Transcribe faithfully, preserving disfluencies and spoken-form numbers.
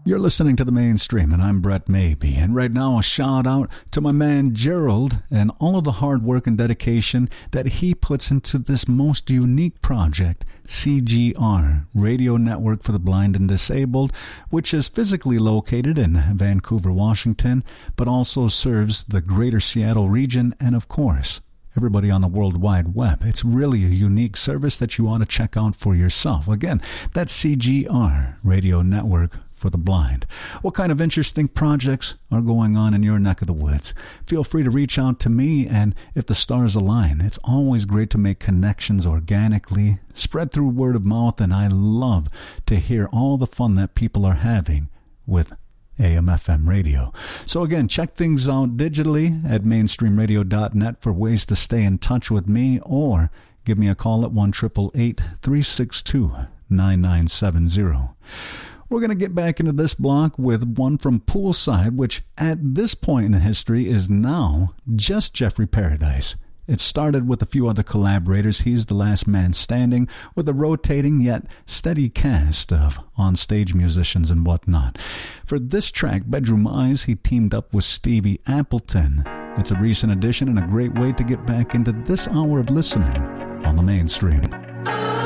You're listening to The Mainstream, and I'm Brett Maybe. And right now, a shout out to my man Gerald and all of the hard work and dedication that he puts into this most unique project, C G R, Radio Network for the Blind and Disabled, which is physically located in Vancouver, Washington, but also serves the greater Seattle region and, of course, everybody on the World Wide Web. It's really a unique service that you want to check out for yourself. Again, that's C G R, Radio Network for the Blind. What kind of interesting projects are going on in your neck of the woods? Feel free to reach out to me, and if the stars align, it's always great to make connections organically, spread through word of mouth, and I love to hear all the fun that people are having with A M F M radio. So again, check things out digitally at mainstream radio dot net for ways to stay in touch with me, or give me a call at one eight eight eight, three six two, nine nine seven zero. We're going to get back into this block with one from Poolside, which at this point in history is now just Jeffrey Paradise. It started with a few other collaborators. He's the last man standing with a rotating yet steady cast of on-stage musicians and whatnot. For this track, Bedroom Eyes, he teamed up with Stevie Appleton. It's a recent addition and a great way to get back into this hour of listening on The Mainstream.